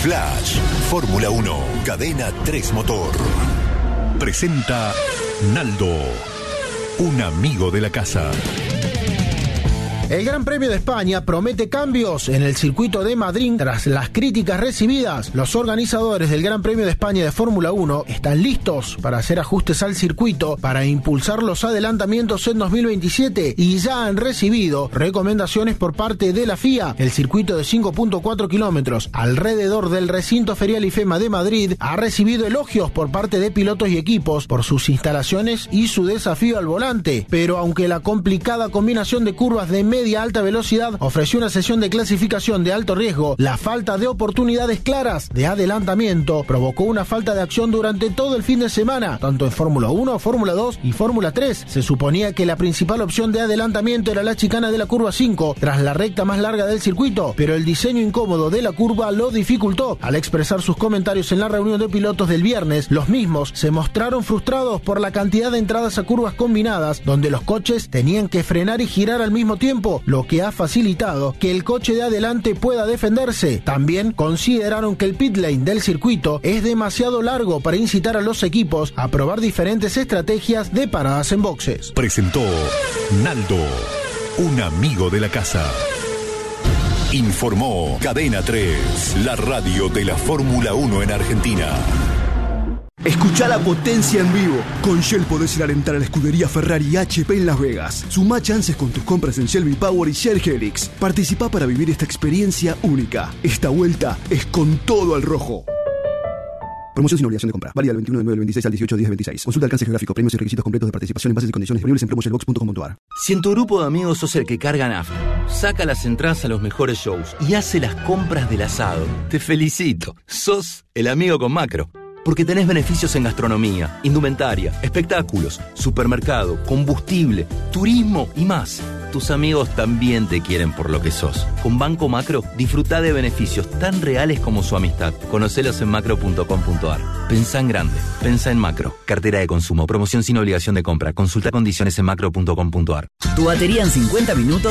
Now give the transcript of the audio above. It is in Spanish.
Flash, Fórmula 1, Cadena 3 Motor. Presenta Naldo, un amigo de la casa. El Gran Premio de España promete cambios en el circuito de Madrid tras las críticas recibidas. Los organizadores del Gran Premio de España de Fórmula 1 están listos para hacer ajustes al circuito para impulsar los adelantamientos en 2027 y ya han recibido recomendaciones por parte de la FIA. El circuito de 5.4 kilómetros alrededor del recinto ferial IFEMA de Madrid ha recibido elogios por parte de pilotos y equipos por sus instalaciones y su desafío al volante, pero aunque la complicada combinación de curvas de media alta velocidad ofreció una sesión de clasificación de alto riesgo, la falta de oportunidades claras de adelantamiento provocó una falta de acción durante todo el fin de semana, tanto en Fórmula 1, Fórmula 2 y Fórmula 3. Se suponía que la principal opción de adelantamiento era la chicana de la curva 5, tras la recta más larga del circuito, pero el diseño incómodo de la curva lo dificultó. Al expresar sus comentarios en la reunión de pilotos del viernes, los mismos se mostraron frustrados por la cantidad de entradas a curvas combinadas, donde los coches tenían que frenar y girar al mismo tiempo, lo que ha facilitado que el coche de adelante pueda defenderse. También consideraron que el pit lane del circuito es demasiado largo para incitar a los equipos a probar diferentes estrategias de paradas en boxes. Presentó Naldo, un amigo de la casa. Informó Cadena 3, la radio de la Fórmula 1 en Argentina. Escuchá la potencia en vivo. Con Shell podés ir a alentar a la escudería Ferrari y HP en Las Vegas. Sumá chances con tus compras en Shell V-Power y Shell Helix. Participá para vivir esta experiencia única. Esta vuelta es con todo al rojo. Promoción sin obligación de compra. Válida del 21 de 9 del 26 al 18 de 10 del 26. Consulta alcance geográfico, premios y requisitos completos de participación en bases y condiciones disponibles en promoshellbox.com.ar. Si en tu grupo de amigos sos el que carga nafta, saca las entradas a los mejores shows y hace las compras del asado, te felicito. Sos el amigo con Macro. Porque tenés beneficios en gastronomía, indumentaria, espectáculos, supermercado, combustible, turismo y más. Tus amigos también te quieren por lo que sos. Con Banco Macro, disfrutá de beneficios tan reales como su amistad. Conocelos en macro.com.ar. Pensá en grande. Pensá en Macro. Cartera de consumo. Promoción sin obligación de compra. Consulta condiciones en macro.com.ar. Tu batería en 50 minutos